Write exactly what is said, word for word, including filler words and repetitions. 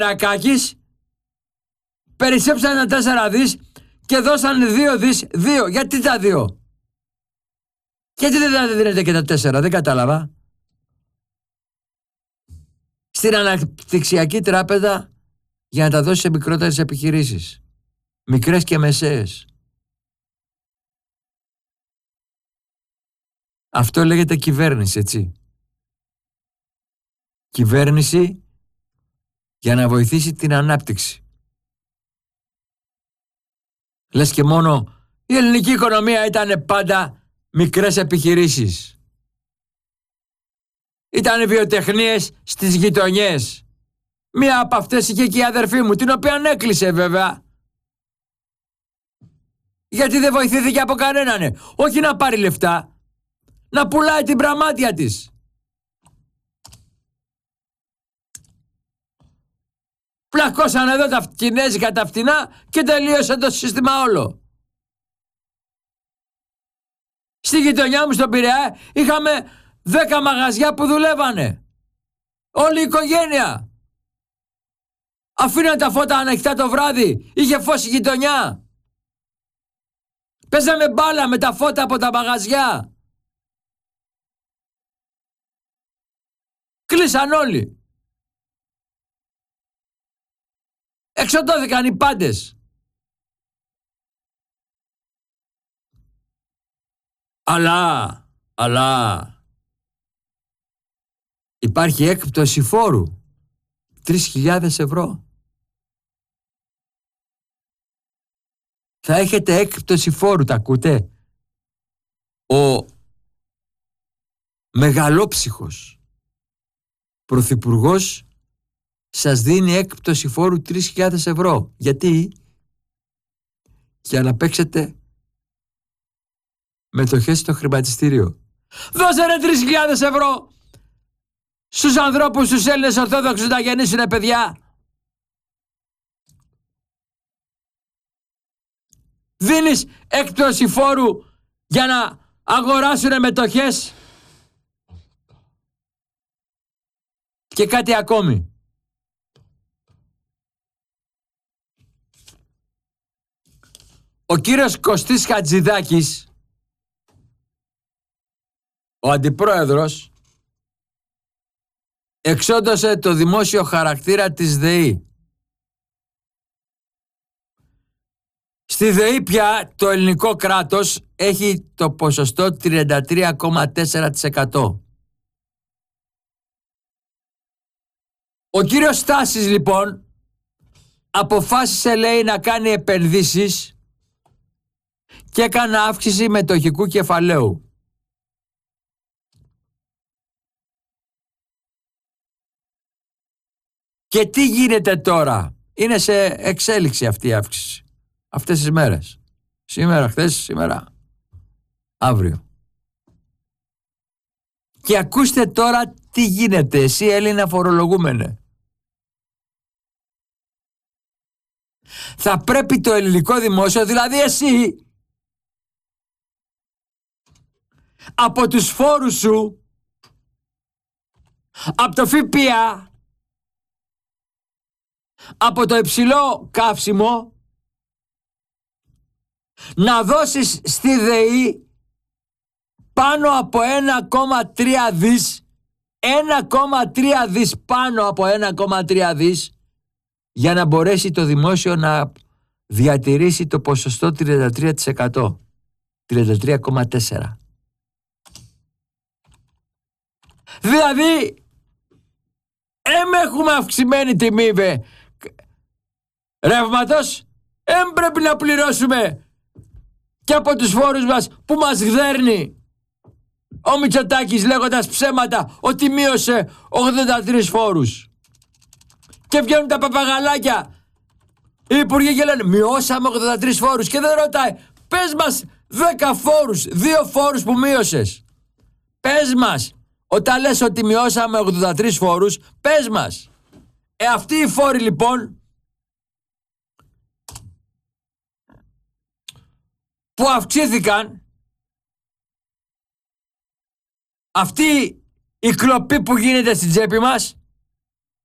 Μητσοτάκης περισσέψαν τα τέσσερα δις και δώσαν δύο δις. Δύο. Γιατί τα δύο? Γιατί δεν τα δίνετε και τα τέσσερα? Δεν κατάλαβα. Στην Αναπτυξιακή Τράπεζα για να τα δώσει σε μικρότερες επιχειρήσεις. Μικρές και μεσαίες. Αυτό λέγεται κυβέρνηση, έτσι. Κυβέρνηση για να βοηθήσει την ανάπτυξη. Λες και μόνο η ελληνική οικονομία ήταν πάντα μικρές επιχειρήσεις. Ήτανε βιοτεχνίες στις γειτονιές. Μία από αυτές είχε και η αδερφή μου, την οποία έκλεισε βέβαια. Γιατί δεν βοηθήθηκε από κανέναν. Όχι να πάρει λεφτά, να πουλάει την πραμάτια της. Πλακώσαν εδώ τα κινέζικα τα φτηνά και τελείωσε το σύστημα όλο. Στη γειτονιά μου στον Πειραιά είχαμε δέκα μαγαζιά που δουλεύανε. Όλη η οικογένεια. Αφήναν τα φώτα ανοιχτά το βράδυ. Είχε φως η γειτονιά. Παίζαμε μπάλα με τα φώτα από τα μαγαζιά. Κλείσαν όλοι. Εξοντώθηκαν οι πάντες. Αλλά, αλλά υπάρχει έκπτωση φόρου τρεις χιλιάδες ευρώ. Θα έχετε έκπτωση φόρου, τα ακούτε? Ο μεγαλόψυχος πρωθυπουργός σας δίνει έκπτωση φόρου τρεις χιλιάδες ευρώ. Γιατί? Για να παίξετε μετοχές στο χρηματιστήριο. Δώσε ρε τρεις χιλιάδες ευρώ στους ανθρώπους, στους Έλληνες Ορθόδοξους να γεννήσουνε παιδιά. Δίνεις έκπτωση φόρου για να αγοράσουνε μετοχές. Και κάτι ακόμη. Ο κύριος Κωστής Χατζηδάκης, ο αντιπρόεδρος, εξόντωσε το δημόσιο χαρακτήρα της ΔΕΗ. Στη ΔΕΗ πια το ελληνικό κράτος έχει το ποσοστό τριάντα τρία κόμμα τέσσερα τοις εκατό. Ο κύριος Στάσης λοιπόν αποφάσισε, λέει, να κάνει επενδύσεις και έκανε αύξηση μετοχικού κεφαλαίου. Και τι γίνεται τώρα? Είναι σε εξέλιξη αυτή η αύξηση αυτές τις μέρες. Σήμερα, χθες, σήμερα, αύριο. Και ακούστε τώρα τι γίνεται, εσύ Έλληνα φορολογούμενε. Θα πρέπει το ελληνικό δημόσιο, δηλαδή εσύ, από τους φόρους σου, από το ΦΠΑ, από το υψηλό καύσιμο, να δώσεις στη ΔΕΗ πάνω από ένα κόμμα τρία δις, ένα κόμμα τρία δις, πάνω από ένα κόμμα τρία δις, για να μπορέσει το δημόσιο να διατηρήσει το ποσοστό τριάντα τρία τοις εκατό, τριάντα τρία κόμμα τέσσερα. Δηλαδή, εμ έχουμε αυξημένη τιμή βε, ρεύματος, εμ πρέπει να πληρώσουμε και από τους φόρους μας που μας γδέρνει ο Μητσοτάκης λέγοντας ψέματα ότι μείωσε ογδόντα τρεις φόρους. Και βγαίνουν τα παπαγαλάκια οι υπουργοί και λένε μειώσαμε ογδόντα τρεις φόρους και δεν ρωτάει, πες μας δέκα φόρους, δύο φόρους που μείωσες. Πες μας, όταν λες ότι μειώσαμε ογδόντα τρεις φόρους, πες μας. Ε, αυτοί οι φόροι λοιπόν που αυξήθηκαν, αυτή η κλοπή που γίνεται στην τσέπη μας,